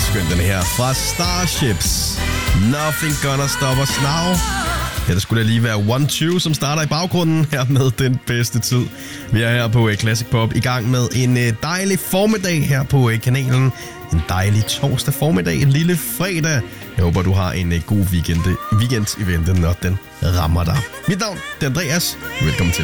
skøn den her fra Starships. Nothing gonna stop us now. Ja, det skulle da lige være 1-2, som starter i baggrunden her med den bedste tid. Vi er her på Classic Pop i gang med en dejlig formiddag her på kanalen. En dejlig torsdag formiddag, en lille fredag. Jeg håber, du har en god weekend i vente, når den rammer dig. Mit navn er Andreas. Velkommen til.